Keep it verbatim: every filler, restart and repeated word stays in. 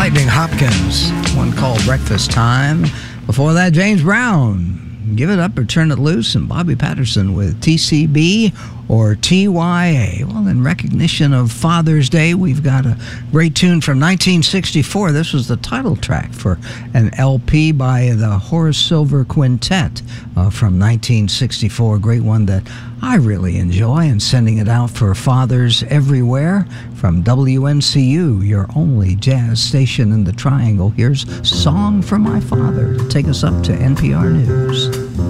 Lightning Hopkins, one called Breakfast Time. Before that, James Brown, Give It Up or Turn It Loose, and Bobby Patterson with T C B or T Y A. Well, in recognition of Father's Day, we've got a great tune from nineteen sixty-four. This was the title track for an L P by the Horace Silver Quintet uh, from nineteen sixty-four. Great one that I really enjoy, and sending it out for fathers everywhere from W N C U, your only jazz station in the Triangle. Here's Song for My Father to take us up to N P R News.